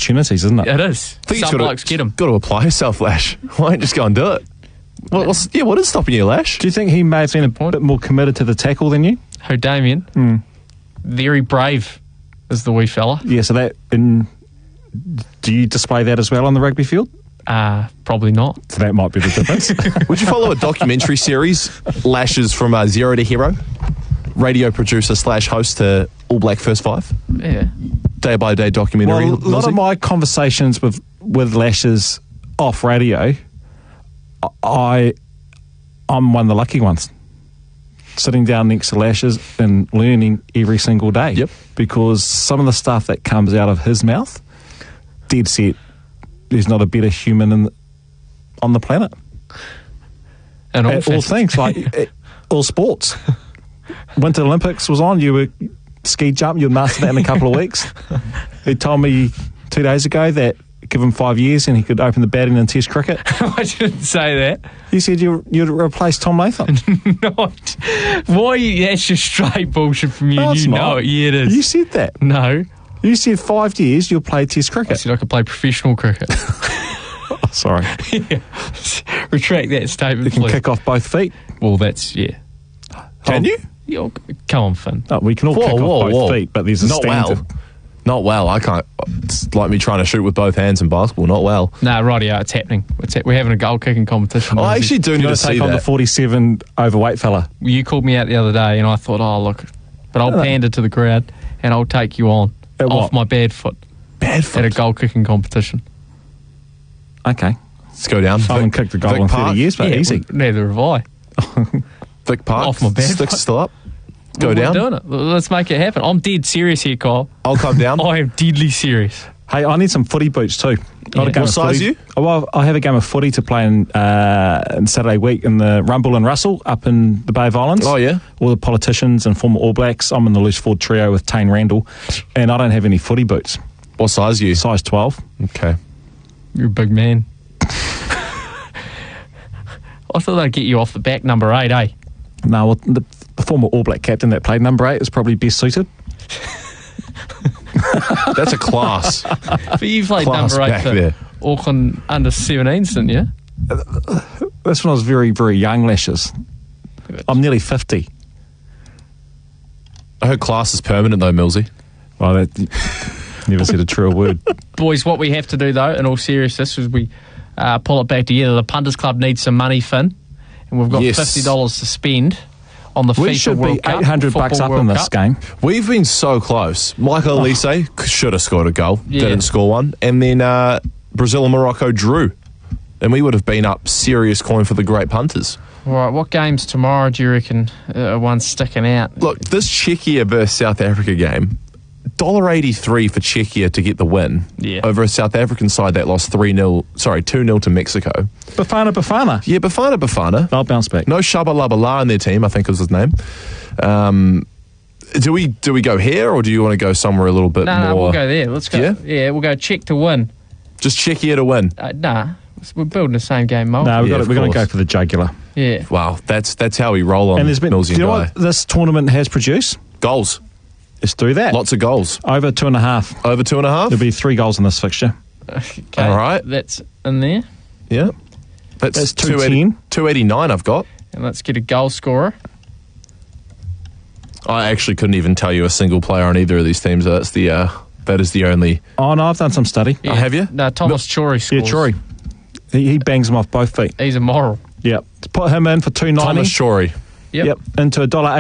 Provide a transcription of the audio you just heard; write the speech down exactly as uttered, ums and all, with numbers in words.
opportunities, isn't it? It is. I think Some you've blokes get them. got to apply yourself, Lash. Why don't you just go and do it? What, what's, yeah, what is stopping you, Lash? Do you think he may have been a point. bit more committed to the tackle than you? Who, Damien? Mm. Very brave is the wee fella. Yeah, so that... In, do you display that as well on the rugby field? Uh, probably not. So that might be the difference. Would you follow a documentary series, Lashes from uh, Zero to Hero? Radio producer slash host to All Black First Five? Yeah. Day by day documentary. Well, a lot Lizzie? of my conversations with, with Lashes off radio, I, I'm one of the lucky ones. Sitting down next to Lashes and learning every single day. Yep. Because some of the stuff that comes out of his mouth, dead set, there's not a better human in, on the planet. And all, At all things, like at all sports. Winter Olympics was on, you were ski jump, you'd master that in a couple of weeks. He told me two days ago that give him five years and he could open the batting in Test cricket. I didn't say that. You said you, you'd replace Tom Latham. Not. Why? You, that's just straight bullshit from you. No, it's you not. know it. Yeah, it is. You said that. No. You said five years you'll play Test I cricket. said I could play professional cricket. Oh, sorry. Yeah. Retract that statement, You can please. kick off both feet. Well, that's, yeah. Can you? Yo, come on, Finn. Oh, we can all Whoa, kick whoa, off both whoa. feet, but there's a Not standard. well. Not well. I can't. It's like me trying to shoot with both hands in basketball. Not well. Nah, rightio, it's happening. It's ha- we're having a goal kicking competition. Oh, I actually do You need got to to take see on the that. forty-seven overweight fella. You called me out the other day, and I thought, oh, look, but I'll No, no. pander to the crowd, and I'll take you on At off what? my bad foot Bad at a foot. goal kicking competition. Okay. Let's go down. I haven't kicked a goal Vic in Park. thirty years, but yeah, easy. well, neither have I. Vic Park. Off my bad Sticks foot. still up. Go Well, down. We're doing it. Let's make it happen. I'm dead serious here, Kyle. I'll come down. I am deadly serious. Hey, I need some footy boots too. Yeah. Got a game What of size footy. are you? Oh, well, I have a game of footy to play in, uh, in Saturday week in the Rumble and Russell up in the Bay of Islands. Oh, yeah? All the politicians and former All Blacks. I'm in the loose forward trio with Tane Randall, and I don't have any footy boots. What size are you? Size twelve. Okay. You're a big man. I thought they'd get you off the back number eight, eh? No, well, the, the former All Black captain that played number eight is probably best suited. That's a class. But you played Class number eight back for there. Auckland under seventeens, didn't you? That's when I was very, very young, Lashes. I'm nearly fifty. I heard class is permanent though, Millsy. Well, that never said a truer word. Boys, what we have to do, though, in all seriousness, is we uh, pull it back together. The Punters Club needs some money, Finn, and we've got Yes. fifty dollars to spend on the We FIFA should World be Cup. eight hundred Football bucks up World in this Cup. game. We've been so close. Michael Elise should have scored a goal. Yeah. Didn't score one. And then uh, Brazil and Morocco drew. And we would have been up serious coin for the great punters. All right, what games tomorrow do you reckon uh, are one sticking out? Look, this Czechia versus South Africa game, one dollar eighty-three for Czechia to get the win Yeah. over a South African side that lost three nil, sorry, two nil to Mexico. Bafana Bafana. Yeah, Bafana Bafana. They'll bounce back. No Shabalabala in their team, I think was his name. Um, do we do we go here or do you want to go somewhere a little bit Nah, more? we'll go there. Let's go. Yeah? Yeah, we'll go Czech to win. Just Czechia to win. Uh, nah, we're building the same game, Mo. No, we've Yeah, got of we're going to go course. for the jugular. Yeah. Wow, that's that's how we roll on And there's been. Millsy Do you know and what Guy. this tournament has produced? Goals. Let's do that. Lots of goals. Over two and a half. Over two and a half? There'll be three goals in this fixture. Okay, All right. That's in there. Yeah. That's, That's two two ten. two eighty-nine I've got. And let's get a goal scorer. I actually couldn't even tell you a single player on either of these teams. That's the uh, that is the only. Oh, no, I've done some study. Oh, have you? No, Thomas Chory scores. Yeah, Troy. He, he bangs them off both feet. He's a moral. Yep. Put him in for two ninety. Thomas Shorey. Yep. Yep. Into a dollar